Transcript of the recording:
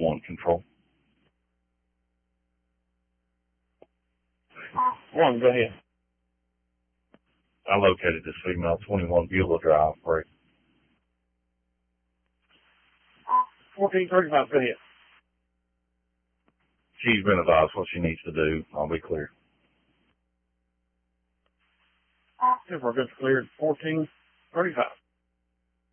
1 control. 1, go ahead. I located this female, 21 Beulah Drive, break. 1435, go ahead. She's been advised what she needs to do. I'll be clear. If we're good to clear, 1435.